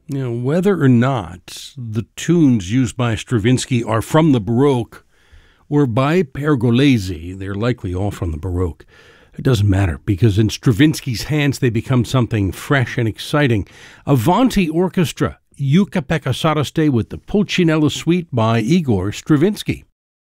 Whether or not the tunes used by Stravinsky are from the Baroque or by Pergolesi, they're likely all from the Baroque. It doesn't matter, because in Stravinsky's hands they become something fresh and exciting. Avanti Orchestra, Iuka Pekka Saraste with the Pulcinella Suite by Igor Stravinsky.